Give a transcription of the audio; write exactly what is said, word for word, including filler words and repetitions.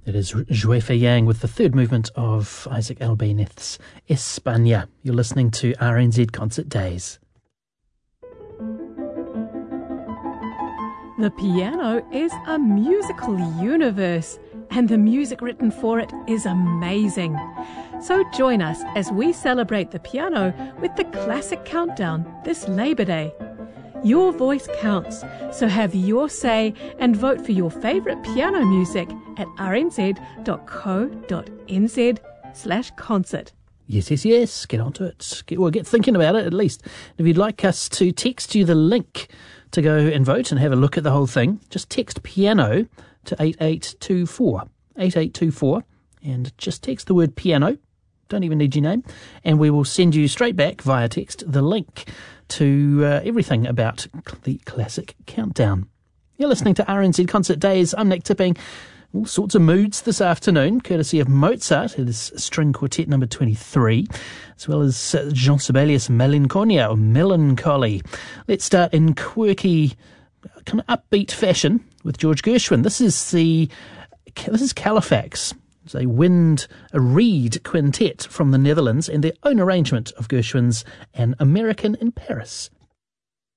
It is Joy for Yang with the third movement of Isaac Albéniz's España. You're listening to R N Z Concert Days. The piano is a musical universe, and the music written for it is amazing. So join us as we celebrate the piano with the Classic Countdown this Labor Day. Your voice counts, so have your say and vote for your favourite piano music at rnz.co.nz slash concert. Yes, yes, yes. Get onto it. Get, well, get thinking about it at least. If you'd like us to text you the link to go and vote and have a look at the whole thing, just text piano to eight eight two four. eight eight two four. And just text the word piano. Don't even need your name. And we will send you straight back via text the link to uh, everything about the Classic Countdown. You're listening to R N Z Concert Days. I'm Nick Tipping. All sorts of moods this afternoon, courtesy of Mozart, it is String Quartet number twenty-three, as well as uh, Jean Sibelius' Melancholia, or Melancholy. Let's start in quirky, kind of upbeat fashion with George Gershwin. This is the, this is Califax. It's a wind, a reed quintet from the Netherlands and their own arrangement of Gershwin's An American in Paris.